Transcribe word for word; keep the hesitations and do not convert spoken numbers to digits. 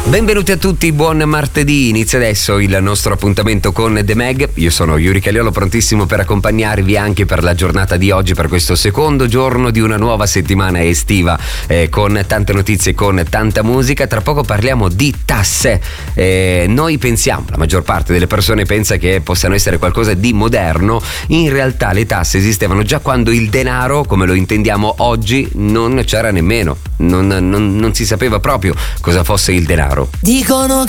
Benvenuti a tutti, buon martedì. Inizia adesso il nostro appuntamento con The Mag. Io sono Yuri Caliolo, prontissimo per accompagnarvi anche per la giornata di oggi, per questo secondo giorno di una nuova settimana estiva, eh, con tante notizie, con tanta musica. Tra poco parliamo di tasse. Eh, noi pensiamo, la maggior parte delle persone pensa che possano essere qualcosa di moderno. In realtà le tasse esistevano già quando il denaro, come lo intendiamo oggi, non c'era nemmeno. Non, non, non si sapeva proprio cosa fosse il denaro. Dicono